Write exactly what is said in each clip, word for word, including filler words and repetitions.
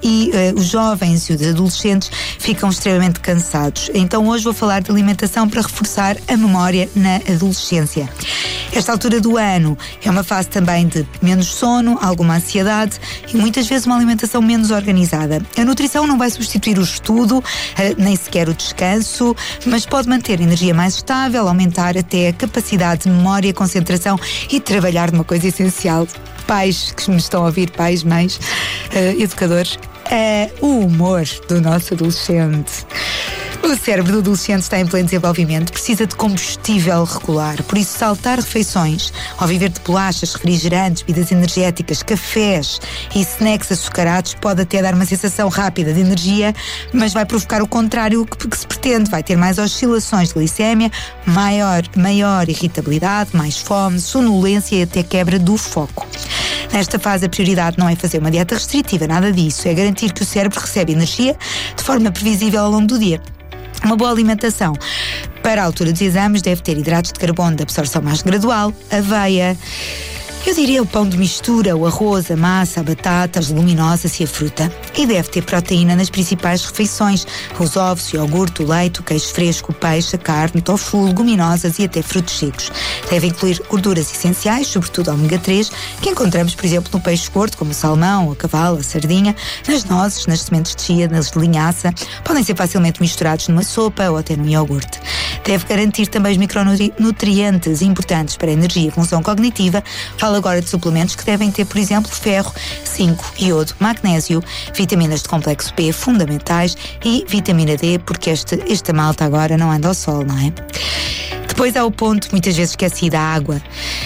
e uh, os jovens e os adolescentes ficam extremamente cansados. Então hoje vou falar de alimentação para reforçar a memória na adolescência. Esta altura do ano é uma fase também de menos sono, alguma ansiedade e muitas vezes uma alimentação menos organizada. A nutrição não vai substituir o estudo, nem sequer o descanso, mas pode manter a energia mais estável, aumentar até a capacidade de memória, concentração e trabalhar numa coisa essencial. Pais que me estão a ouvir, pais, mães, uh, educadores, é o humor do nosso adolescente. O cérebro do adolescente está em pleno desenvolvimento, precisa de combustível regular, por isso saltar refeições, ao viver de bolachas, refrigerantes, bebidas energéticas, cafés e snacks açucarados pode até dar uma sensação rápida de energia, mas vai provocar o contrário que, que se pretende, vai ter mais oscilações de glicémia, maior, maior irritabilidade, mais fome, sonolência e até quebra do foco. Nesta fase a prioridade não é fazer uma dieta restritiva, nada disso, é garantir que o cérebro recebe energia de forma previsível ao longo do dia. Uma boa alimentação para a altura dos exames deve ter hidratos de carbono de absorção mais gradual, aveia, eu diria o pão de mistura, o arroz, a massa, a batata, as leguminosas e a fruta. E deve ter proteína nas principais refeições, os ovos, o iogurte, o leite, o queijo fresco, o peixe, a carne, tofu, leguminosas e até frutos secos. Deve incluir gorduras essenciais, sobretudo ômega três, que encontramos, por exemplo, no peixe gordo, como o salmão, a cavalo, a sardinha, nas nozes, nas sementes de chia, nas de linhaça. Podem ser facilmente misturados numa sopa ou até num iogurte. Deve garantir também os micronutrientes importantes para a energia e função cognitiva. Falo agora de suplementos que devem ter, por exemplo, ferro, zinco, iodo, magnésio, vitaminas de complexo B fundamentais e vitamina D, porque este, esta malta agora não anda ao sol, não é? Depois há o ponto, muitas vezes esquecido, a água.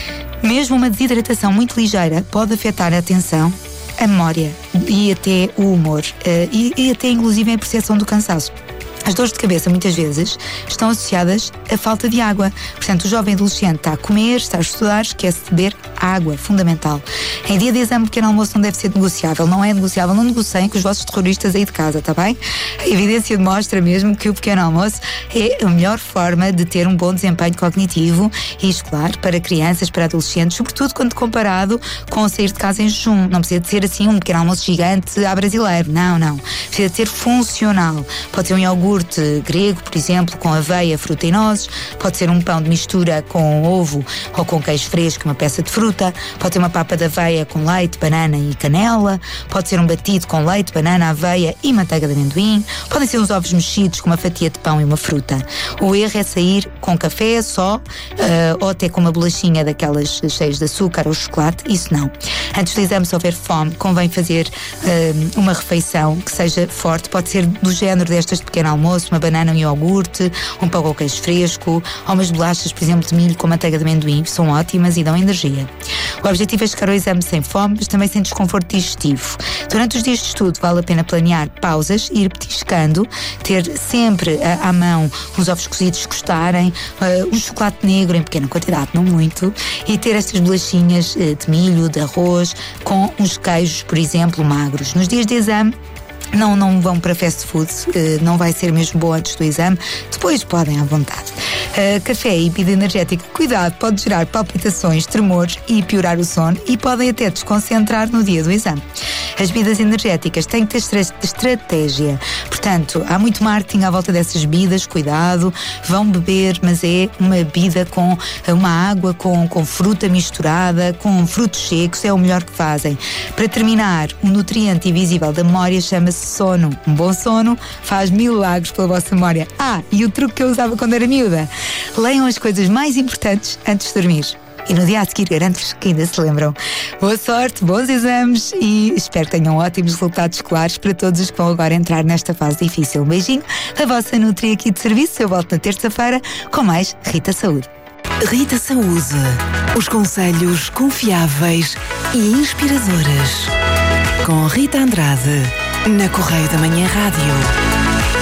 Mesmo uma desidratação muito ligeira pode afetar a atenção, a memória e até o humor, e, e até inclusive a percepção do cansaço. As dores de cabeça, muitas vezes, estão associadas à falta de água. Portanto, o jovem adolescente está a comer, está a estudar, esquece de beber água, fundamental. Em dia de exame, o pequeno almoço não deve ser negociável. Não é negociável, não negociem com os vossos terroristas aí de casa, está bem? A evidência demonstra mesmo que o pequeno almoço é a melhor forma de ter um bom desempenho cognitivo e escolar para crianças, para adolescentes, sobretudo quando comparado com sair de casa em jejum. Não precisa de ser assim um pequeno almoço gigante à brasileiro. Não, não. Precisa de ser funcional. Pode ser um iogurte grego, por exemplo, com aveia, fruta e nozes, pode ser um pão de mistura com ovo ou com queijo fresco, uma peça de fruta, pode ser uma papa de aveia com leite, banana e canela, pode ser um batido com leite, banana, aveia e manteiga de amendoim, podem ser uns ovos mexidos com uma fatia de pão e uma fruta. O erro é sair com café só, uh, ou até com uma bolachinha daquelas cheias de açúcar ou chocolate, isso não. Antes do exame, se houver fome, convém fazer uh, uma refeição que seja forte, pode ser do género destas de pequeno almoço, uma banana, um iogurte, um pão com queijo fresco ou umas bolachas, por exemplo, de milho com manteiga de amendoim, são ótimas e dão energia. O objetivo é chegar ao exame sem fome, mas também sem desconforto digestivo. Durante os dias de estudo vale a pena planear pausas, ir petiscando, ter sempre à, à mão uns ovos cozidos se gostarem, uh, um chocolate negro em pequena quantidade, não muito, e ter estas bolachinhas uh, de milho, de arroz, com uns queijos, por exemplo, magros. Nos dias de exame, Não, não vão para fast food, não vai ser mesmo bom antes do exame, depois podem à vontade. Uh, café e bebida energética, cuidado, pode gerar palpitações, tremores e piorar o sono e podem até desconcentrar no dia do exame. As bebidas energéticas têm que ter estratégia, portanto, há muito marketing à volta dessas bebidas, cuidado, vão beber, mas é uma bebida com uma água, com, com fruta misturada, com frutos secos, é o melhor que fazem. Para terminar, um nutriente invisível da memória chama-se sono. Um bom sono faz milagres pela vossa memória. Ah, e o truque que eu usava quando era miúda: leiam as coisas mais importantes antes de dormir. E no dia a seguir garanto-vos que ainda se lembram. Boa sorte, bons exames e espero que tenham ótimos resultados escolares para todos os que vão agora entrar nesta fase difícil. Um beijinho, a vossa Nutri aqui de serviço. Eu volto na terça-feira com mais Rita Saúde. Rita Saúde. Os conselhos confiáveis e inspiradores. Com Rita Andrade, na Correio da Manhã Rádio.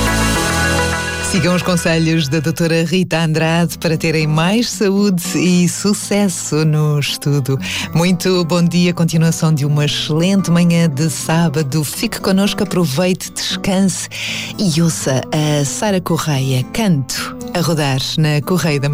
Sigam os conselhos da doutora Rita Andrade para terem mais saúde e sucesso no estudo. Muito bom dia, continuação de uma excelente manhã de sábado. Fique connosco, aproveite, descanse e ouça a Sara Correia, Canto, a rodar na Correio da Manhã.